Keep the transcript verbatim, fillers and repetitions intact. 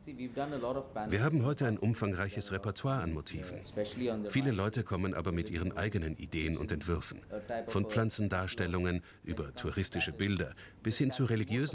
Wir haben heute ein umfangreiches Repertoire an Motiven. Viele Leute kommen aber mit ihren eigenen Ideen und Entwürfen. Von Pflanzendarstellungen über touristische Bilder bis hin zu religiösen